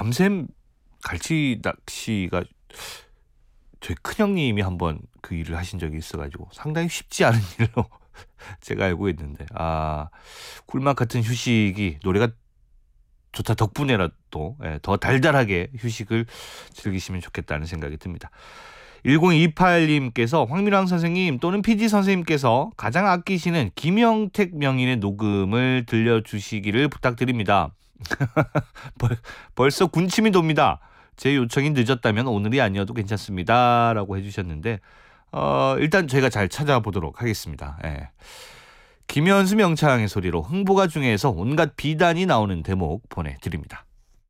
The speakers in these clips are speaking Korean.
밤샘 갈치 낚시가 저희 큰형님이 한번 그 일을 하신 적이 있어가지고 상당히 쉽지 않은 일로 제가 알고 있는데, 꿀맛 같은 휴식이 노래가 좋다 덕분에라도 더 달달하게 휴식을 즐기시면 좋겠다는 생각이 듭니다. 1028님께서 황미랑 선생님 또는 PD 선생님께서 가장 아끼시는 김영택 명인의 녹음을 들려주시기를 부탁드립니다. 벌써 군침이 돕니다. 제 요청이 늦었다면 오늘이 아니어도 괜찮습니다 라고 해주셨는데, 일단 저희가 잘 찾아보도록 하겠습니다. 김현수 명창의 소리로 흥보가 중에서 온갖 비단이 나오는 대목 보내드립니다.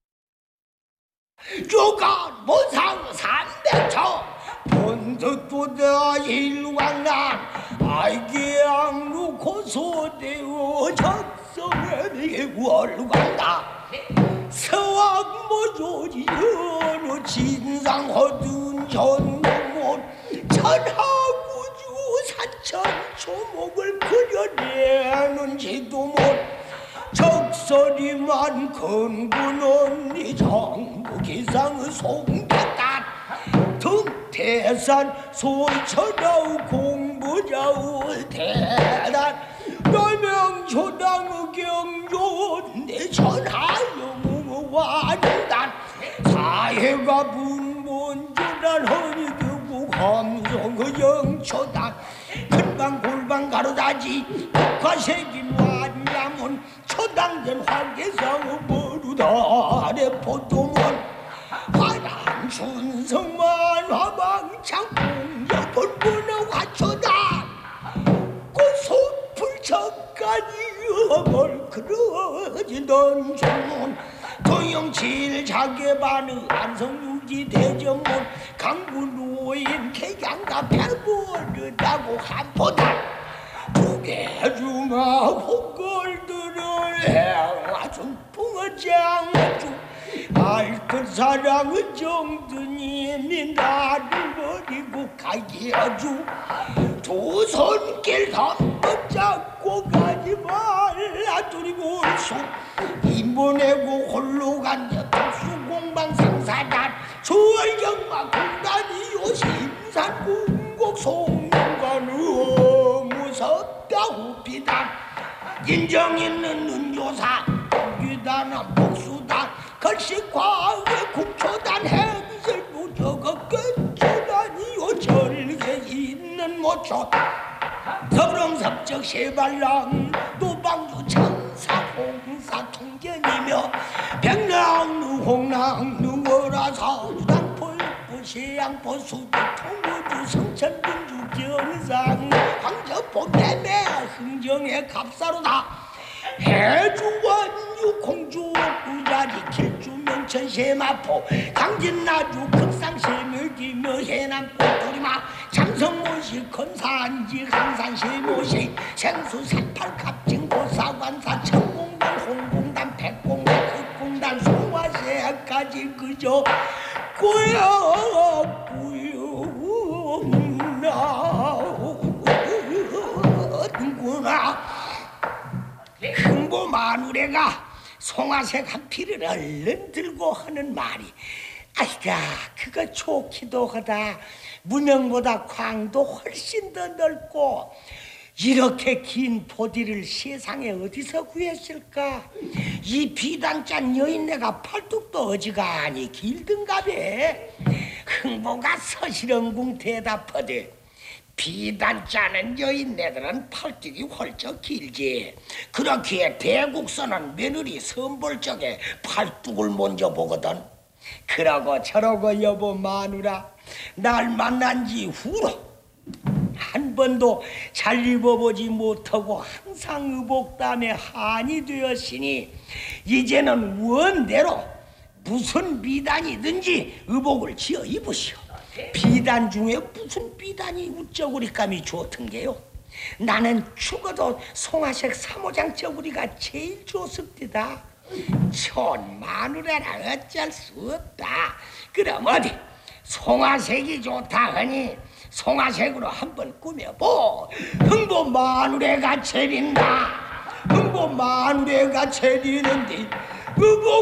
주간 모상 300초 본석보다 일왕난 알기양 고소되어 적성에 월광다 서왕 모조리 연우 진상 허둔 전공원 천하구주 사천 초목을 그려내는지도 못 적설이만 건군 언니 정부 기상의 송대단 등태산 소천하우 공부자우 대단 너명초당의 경존 내 전하영의 완단 사회가 분본주란 허리두고 감성의 영초단 큰방 골방 가로다지 국화색인 완야문 초당된 황계상의 머루다래 포도문 화랑 순성만 화방창 공여본 문의 화초단 꽃소풀천까지 얼큰어진 전문 도영칠 자개반의 안성유지 대전문 강군노인 개양가 별보르다고 한포단 두개주마 호걸들을 해와준 붕어장주 알뜰 사랑의 정드님이 나를 버리고 가게 아주 두 손길 한번 잡고 가지 말라 두리고 수 인보내고 홀로 간 독수공방 상사단 주월경마 공단이요 심산 궁곡 송년관의 무섭다 후피단 인정 있는 눈조사 유단한 복수단 걸식과의 국초단 행실 무적의 끝초단이요 절개 있는 모초 서브렁섭적 세발랑 노방주 천사 홍사 통견이며 백랑루 홍랑루 월화사 주단폴부 시양포 수주 통우주 성천민주 경상 황저포 매매 흥정의 갑사로다 해주원유 공주 부자리 길주명천 세마포 강진나주 극상세멸기며 해남꽃도리마 장성모시 건산지 항산세모시 생수 산팔갑진 고사관사 천공단 홍공단 백공단 흑공단 송화세까지 그저 꾸역꾸역 흥보 마누래가 송화색 한 피를 얼른 들고 하는 말이 아이가 그거 좋기도 하다. 무명보다 광도 훨씬 더 넓고 이렇게 긴 보디를 세상에 어디서 구했을까? 이 비단짠 여인네가 팔뚝도 어지간히 길든가배. 흥보가 서시렁궁 대답하되 비단짜는 여인네들은 팔뚝이 헐쩍 길지. 그렇기에 대국서는 며느리 선볼 적에 팔뚝을 먼저 보거든. 그러고 저러고 여보 마누라 날 만난 지 후로 한 번도 잘 입어보지 못하고 항상 의복담에 한이 되었으니 이제는 원대로 무슨 비단이든지 의복을 지어 입으시오. 비단 중에 무슨 비단이 우쩌구리감이 좋던 게요. 나는 죽어도 송화색 사모장 저구리가 제일 좋습니다. 촌 마누라라 어쩔 수 없다. 그럼 어디 송화색이 좋다 하니 송화색으로 한번 꾸며보. 흥보 마누래가 차린다. 흥보 마누래가 차리는데 의복